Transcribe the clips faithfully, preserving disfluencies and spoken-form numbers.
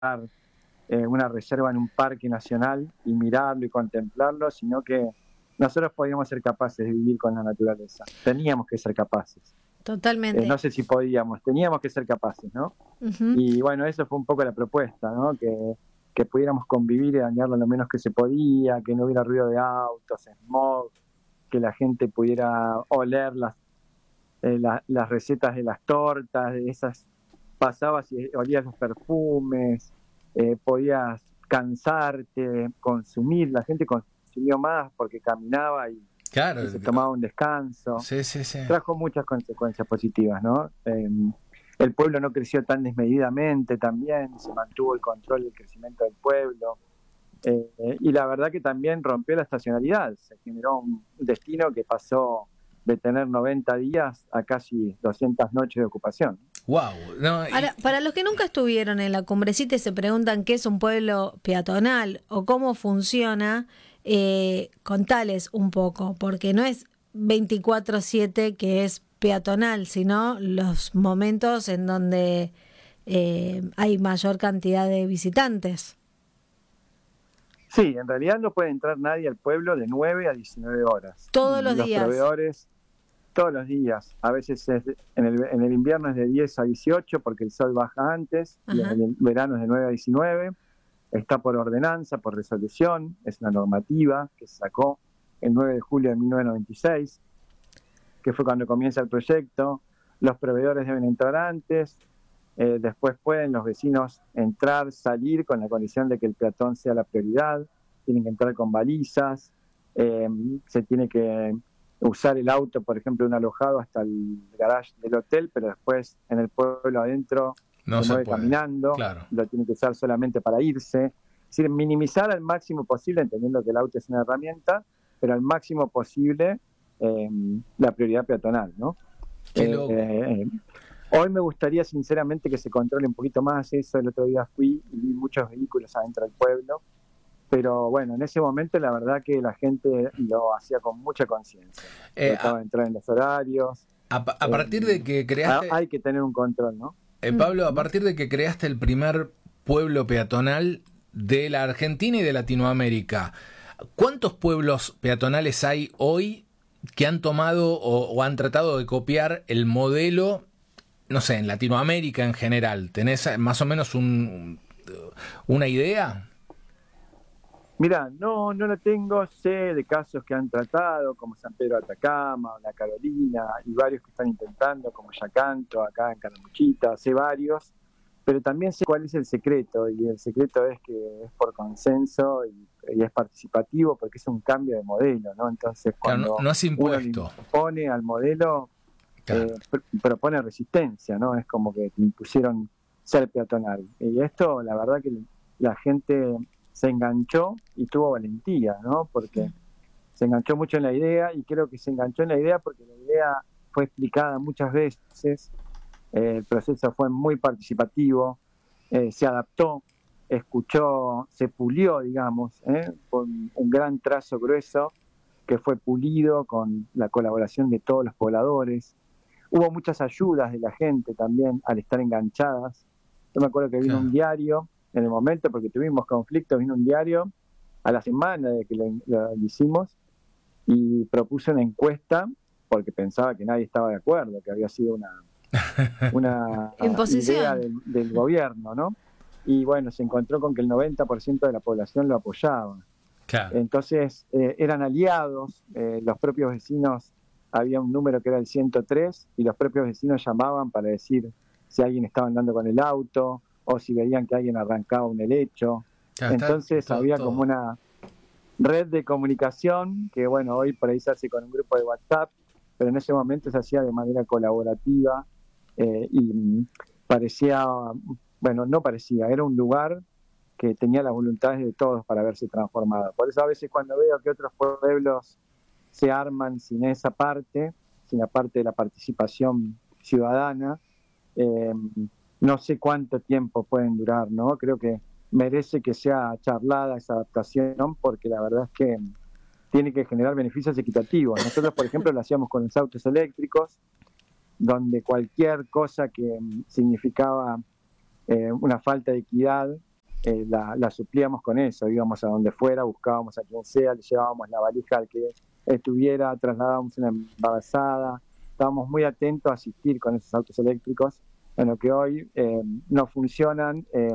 eh, una reserva en un parque nacional y mirarlo y contemplarlo, sino que nosotros podíamos ser capaces de vivir con la naturaleza. Teníamos que ser capaces. Totalmente. Eh, no sé si podíamos, teníamos que ser capaces, ¿no? Uh-huh. Y bueno, eso fue un poco la propuesta, ¿no? Que, que pudiéramos convivir y dañarlo lo menos que se podía, que no hubiera ruido de autos, smog, que la gente pudiera oler las, eh, la, las recetas de las tortas, de esas pasabas y olías los perfumes, eh, podías cansarte, consumir, la gente consumió más porque caminaba y, claro, y se tomaba un descanso. Sí, sí, sí. Trajo muchas consecuencias positivas, ¿no? Eh, el pueblo no creció tan desmedidamente también, se mantuvo el control del crecimiento del pueblo. Eh, y la verdad que también rompió la estacionalidad, se generó un destino que pasó de tener noventa días a casi doscientas noches de ocupación. Wow. No, y... Ahora, para los que nunca estuvieron en la Cumbrecita y se preguntan qué es un pueblo peatonal o cómo funciona, eh, contales un poco, porque no es veinticuatro siete que es peatonal, sino los momentos en donde eh, hay mayor cantidad de visitantes. Sí, en realidad no puede entrar nadie al pueblo de nueve a diecinueve horas. Todos los, los días. Los proveedores, todos los días. A veces es de, en, el, en el invierno es de diez a dieciocho porque el sol baja antes. Ajá. Y en el verano es de nueve a diecinueve. Está por ordenanza, por resolución. Es una normativa que se sacó el nueve de julio de mil novecientos noventa y seis, que fue cuando comienza el proyecto. Los proveedores deben entrar antes. Eh, después pueden los vecinos entrar, salir con la condición de que el peatón sea la prioridad, tienen que entrar con balizas, eh, se tiene que usar el auto, por ejemplo, un alojado hasta el garage del hotel, pero después en el pueblo adentro no se, se mueve puede. Caminando, claro. Lo tiene que usar solamente para irse, es decir, minimizar al máximo posible, entendiendo que el auto es una herramienta, pero al máximo posible eh, la prioridad peatonal, ¿no? Qué eh, loco. Eh, Hoy me gustaría sinceramente que se controle un poquito más eso. El otro día fui y vi muchos vehículos adentro del pueblo, pero bueno, en ese momento la verdad que la gente lo hacía con mucha conciencia. Eh, Trataba a, de entrar en los horarios. A, a partir eh, de que creaste... Hay que tener un control, ¿no? Eh, Pablo, a partir de que creaste el primer pueblo peatonal de la Argentina y de Latinoamérica, ¿cuántos pueblos peatonales hay hoy que han tomado o, o han tratado de copiar el modelo, no sé, en Latinoamérica en general? ¿Tenés más o menos un, una idea? Mira, no, no lo tengo. Sé de casos que han tratado, como San Pedro de Atacama, La Carolina, y varios que están intentando, como Yacanto, acá en Calamuchita, sé varios, pero también sé cuál es el secreto, y el secreto es que es por consenso y, y es participativo, porque es un cambio de modelo, ¿no? Entonces, cuando claro, no, no es impuesto. uno le impone al modelo, claro. eh, pr- propone resistencia, ¿no? Es como que te impusieron ser peatonal. Y esto, la verdad que la gente se enganchó y tuvo valentía, ¿no? Porque se enganchó mucho en la idea, y creo que se enganchó en la idea porque la idea fue explicada muchas veces, eh, el proceso fue muy participativo, eh, se adaptó, escuchó, se pulió, digamos, ¿eh? Con un gran trazo grueso que fue pulido con la colaboración de todos los pobladores. Hubo muchas ayudas de la gente también al estar enganchadas. Yo me acuerdo que vino claro. un diario en el momento, porque tuvimos conflictos, vino un diario a la semana de que lo, lo hicimos y propuso una encuesta porque pensaba que nadie estaba de acuerdo, que había sido una, una idea del, del gobierno, ¿no? Y bueno, se encontró con que el noventa por ciento de la población lo apoyaba. Claro. Entonces eh, eran aliados, eh, los propios vecinos, había un número que era el ciento tres, y los propios vecinos llamaban para decir si alguien estaba andando con el auto, o si veían que alguien arrancaba un helecho. Claro, entonces todo, había todo. como una red de comunicación que, bueno, hoy por ahí se hace con un grupo de WhatsApp, pero en ese momento se hacía de manera colaborativa, eh, y parecía, bueno, no parecía, era un lugar que tenía las voluntades de todos para verse transformado. Por eso a veces cuando veo que otros pueblos se arman sin esa parte, sin la parte de la participación ciudadana, eh, no sé cuánto tiempo pueden durar, ¿no? Creo que merece que sea charlada esa adaptación, porque la verdad es que tiene que generar beneficios equitativos. Nosotros, por ejemplo, lo hacíamos con los autos eléctricos, donde cualquier cosa que significaba eh, una falta de equidad eh, la, la suplíamos con eso, íbamos a donde fuera, buscábamos a quien sea, le llevábamos la valija al que estuviera, trasladábamos una embarazada, estábamos muy atentos a asistir con esos autos eléctricos, en lo que hoy eh, no funcionan eh,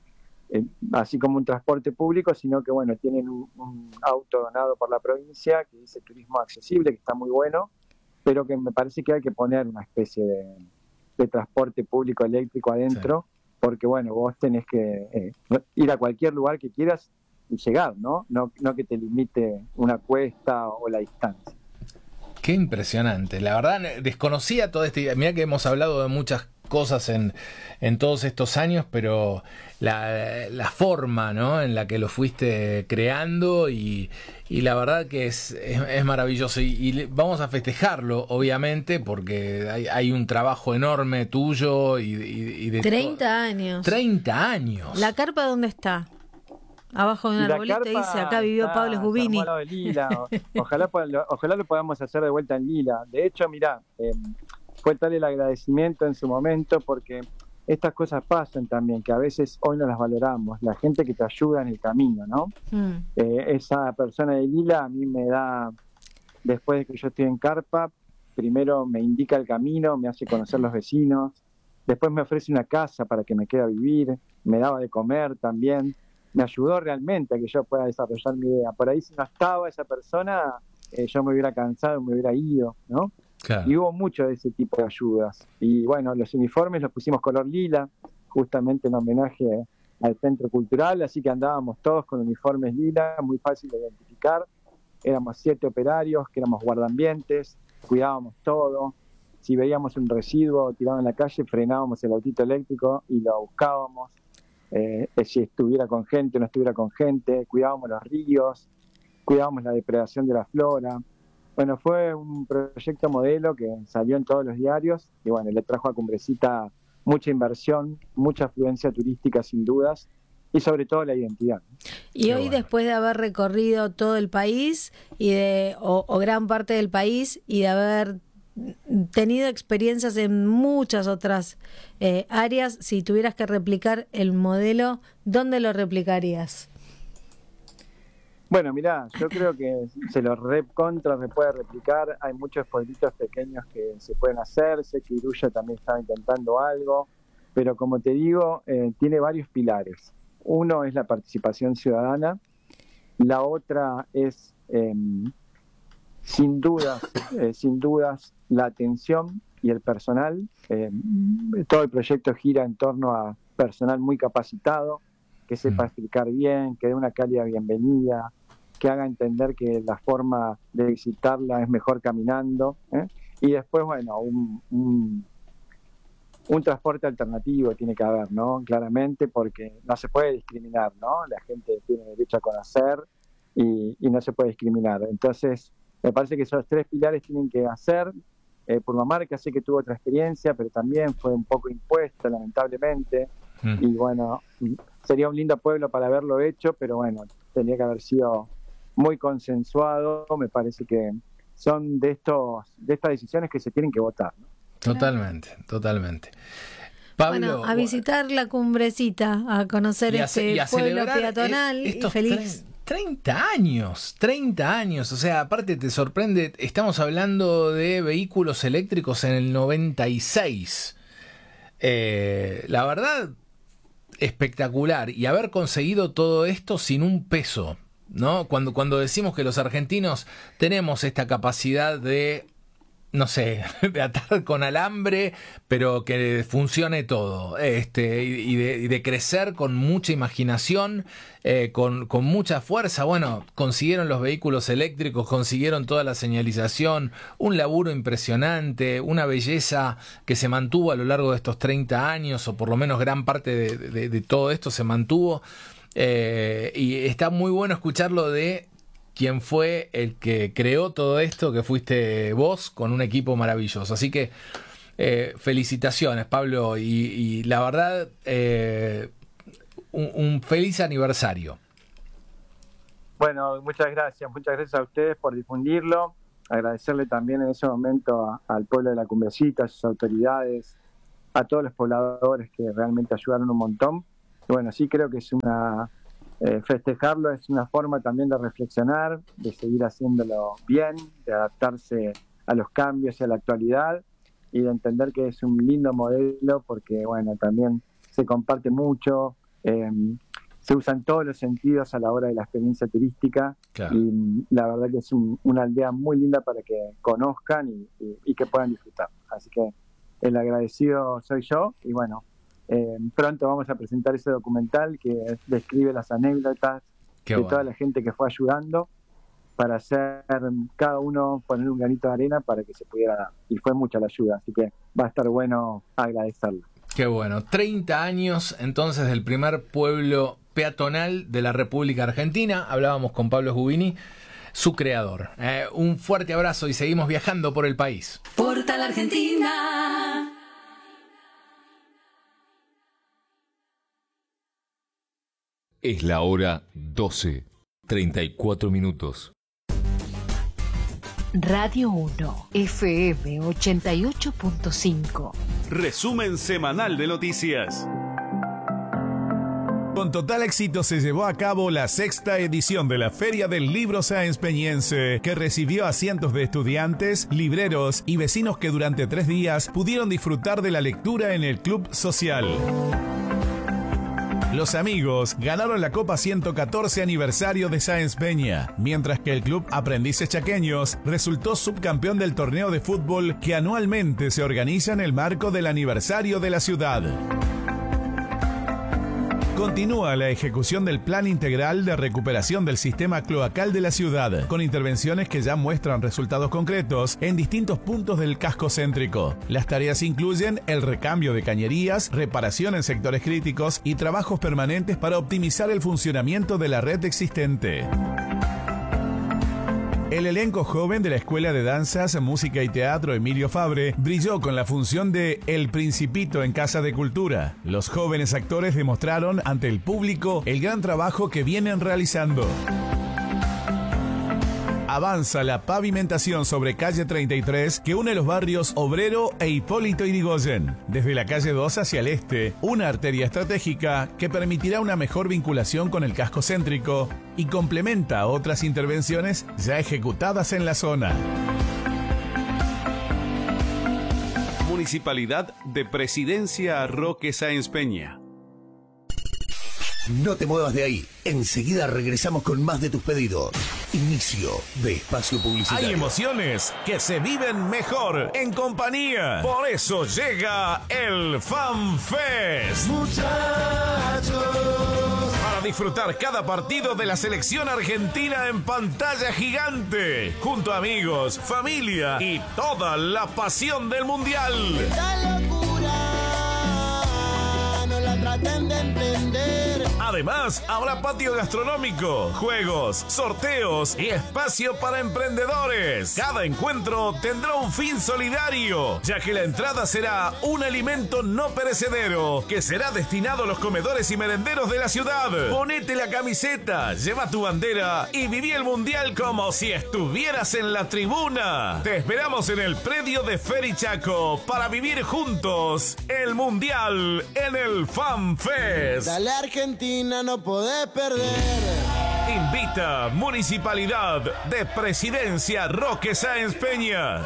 eh, así como un transporte público, sino que bueno, tienen un, un auto donado por la provincia que dice turismo accesible, que está muy bueno, pero que me parece que hay que poner una especie de, de transporte público eléctrico adentro, sí. Porque bueno, vos tenés que eh, ir a cualquier lugar que quieras y llegar, ¿no? No, no que te limite una cuesta o la distancia. Qué impresionante, la verdad desconocía todo este, mira que hemos hablado de muchas cosas en, en todos estos años, pero la, la forma, ¿no?, en la que lo fuiste creando y, y la verdad que es, es, es maravilloso y, y vamos a festejarlo, obviamente, porque hay, hay un trabajo enorme tuyo y, y, y de treinta años. treinta años. ¿La carpa dónde está? Abajo de un arbolito dice, acá vivió está, Pablo Gubini. De lila. Ojalá, ojalá lo podamos hacer de vuelta en lila. De hecho, mirá, eh, fue tal el agradecimiento en su momento, porque estas cosas pasan también, que a veces hoy no las valoramos. La gente que te ayuda en el camino, ¿no? Mm. Eh, esa persona de lila a mí me da, después de que yo estoy en carpa, primero me indica el camino, me hace conocer los vecinos, después me ofrece una casa para que me quede a vivir, me daba de comer también. Me ayudó realmente a que yo pueda desarrollar mi idea. Por ahí si no estaba esa persona, eh, yo me hubiera cansado, me hubiera ido, ¿no? Claro. Y hubo mucho de ese tipo de ayudas. Y bueno, los uniformes los pusimos color lila, justamente en homenaje al Centro Cultural, así que andábamos todos con uniformes lila, muy fácil de identificar. Éramos siete operarios, que éramos guardaambientes, cuidábamos todo. Si veíamos un residuo tirado en la calle, frenábamos el autito eléctrico y lo buscábamos. Eh, si estuviera con gente o no estuviera con gente, cuidábamos los ríos, cuidábamos la depredación de la flora. Bueno, fue un proyecto modelo que salió en todos los diarios y bueno, le trajo a Cumbrecita mucha inversión, mucha afluencia turística sin dudas y sobre todo la identidad. Y Qué hoy bueno. Después de haber recorrido todo el país y de o, o gran parte del país y de haber tenido experiencias en muchas otras eh, áreas, si tuvieras que replicar el modelo, ¿dónde lo replicarías? Bueno, mirá, yo creo que se lo re contra se puede replicar. Hay muchos pueblitos pequeños que se pueden hacer. Sé que Iruya también estaba intentando algo, pero como te digo, eh, tiene varios pilares. Uno es la participación ciudadana, la otra es eh, sin dudas, eh, sin dudas la atención y el personal. Eh, todo el proyecto gira en torno a personal muy capacitado, que sepa explicar bien, que dé una cálida bienvenida, que haga entender que la forma de visitarla es mejor caminando, ¿eh? Y después, bueno, un, un, un transporte alternativo tiene que haber, ¿no? Claramente, porque no se puede discriminar, ¿no? La gente tiene derecho a conocer y, y no se puede discriminar. Entonces, me parece que esos tres pilares tienen que hacer. Eh, Purmamarca sé que tuvo otra experiencia, pero también fue un poco impuesta, lamentablemente. Mm. Y bueno, sería un lindo pueblo para haberlo hecho, pero bueno, tenía que haber sido muy consensuado. Me parece que son de estos de estas decisiones que se tienen que votar, ¿no? Totalmente, totalmente. Pablo, bueno, a visitar la Cumbrecita, a conocer a, este pueblo peatonal y feliz. treinta años, treinta años, o sea, aparte te sorprende, estamos hablando de vehículos eléctricos en el noventa y seis. Eh, la verdad, espectacular. Y haber conseguido todo esto sin un peso, ¿no? Cuando, cuando decimos que los argentinos tenemos esta capacidad de, no sé, de atar con alambre, pero que funcione todo, este, y de, y de crecer con mucha imaginación, eh, con, con mucha fuerza. Bueno, consiguieron los vehículos eléctricos, consiguieron toda la señalización, un laburo impresionante, una belleza que se mantuvo a lo largo de estos treinta años, o por lo menos gran parte de, de, de todo esto se mantuvo, eh, y está muy bueno escucharlo de quien fue el que creó todo esto, que fuiste vos, con un equipo maravilloso. Así que eh, felicitaciones, Pablo, y, y la verdad, eh, un, un feliz aniversario. Bueno, muchas gracias, muchas gracias a ustedes por difundirlo, agradecerle también en ese momento a, al pueblo de la Cumbrecita, a sus autoridades, a todos los pobladores que realmente ayudaron un montón. bueno, sí creo que es una, eh, festejarlo es una forma también de reflexionar, de seguir haciéndolo bien, de adaptarse a los cambios y a la actualidad, y de entender que es un lindo modelo porque, bueno, también se comparte mucho, eh, se usan todos los sentidos a la hora de la experiencia turística. Claro. Y la verdad que es un, una aldea muy linda para que conozcan y, y, y que puedan disfrutar. Así que el agradecido soy yo y bueno, eh, pronto vamos a presentar ese documental que describe las anécdotas Qué de bueno. toda la gente que fue ayudando para hacer cada uno poner un granito de arena para que se pudiera dar. Y fue mucha la ayuda, así que va a estar bueno agradecerlo. Qué bueno. treinta años entonces del primer pueblo peatonal de la República Argentina. Hablábamos con Pablo Gubini, su creador. Eh, un fuerte abrazo y seguimos viajando por el país. Portal Argentina. Es la hora doce, treinta y cuatro minutos. Radio uno, F M ochenta y ocho punto cinco. Resumen semanal de noticias. Con total éxito se llevó a cabo la sexta edición de la Feria del Libro Sáenz-Peñense, que recibió a cientos de estudiantes, libreros y vecinos que durante tres días pudieron disfrutar de la lectura en el Club Social. Los amigos ganaron la Copa ciento catorce aniversario de Sáenz Peña, mientras que el Club Aprendices Chaqueños resultó subcampeón del torneo de fútbol que anualmente se organiza en el marco del aniversario de la ciudad. Continúa la ejecución del Plan Integral de Recuperación del Sistema Cloacal de la ciudad, con intervenciones que ya muestran resultados concretos en distintos puntos del casco céntrico. Las tareas incluyen el recambio de cañerías, reparación en sectores críticos y trabajos permanentes para optimizar el funcionamiento de la red existente. El elenco joven de la Escuela de Danzas, Música y Teatro Emilio Fabre brilló con la función de El Principito en Casa de Cultura. Los jóvenes actores demostraron ante el público el gran trabajo que vienen realizando. Avanza la pavimentación sobre calle treinta y tres que une los barrios Obrero e Hipólito Yrigoyen. Desde la calle dos hacia el este, una arteria estratégica que permitirá una mejor vinculación con el casco céntrico y complementa otras intervenciones ya ejecutadas en la zona. Municipalidad de Presidencia Roque Sáenz Peña. No te muevas de ahí. Enseguida regresamos con más de tus pedidos. Inicio de espacio publicitario. Hay emociones que se viven mejor en compañía. Por eso llega el Fan Fest. Muchachos. Para disfrutar cada partido de la selección argentina en pantalla gigante. Junto a amigos, familia y toda la pasión del mundial. Esta locura no la traten de entender. Además, habrá patio gastronómico, juegos, sorteos y espacio para emprendedores. Cada encuentro tendrá un fin solidario, ya que la entrada será un alimento no perecedero que será destinado a los comedores y merenderos de la ciudad. Ponete la camiseta, lleva tu bandera y viví el mundial como si estuvieras en la tribuna. Te esperamos en el predio de Ferichaco para vivir juntos el mundial en el Fan Fest. Dale Argentina. No podés perder. Invita Municipalidad de Presidencia Roque Sáenz Peña.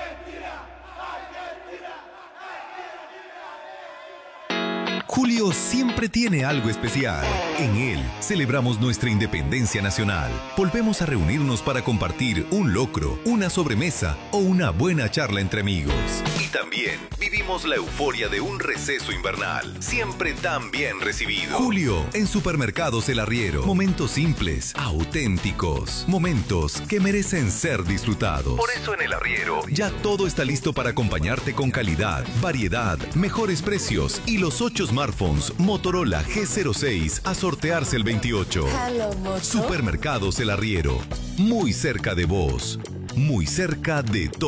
Julio siempre tiene algo especial. En él celebramos nuestra independencia nacional. Volvemos a reunirnos para compartir un locro, una sobremesa o una buena charla entre amigos. Y también vivimos la euforia de un receso invernal, siempre tan bien recibido. Julio, en Supermercados El Arriero. Momentos simples, auténticos. Momentos que merecen ser disfrutados. Por eso en El Arriero ya todo está listo para acompañarte con calidad, variedad, mejores precios y los ocho smartphones Motorola G cero seis a sortearse el veintiocho. Supermercados El Arriero. Muy cerca de vos. Muy cerca de todo.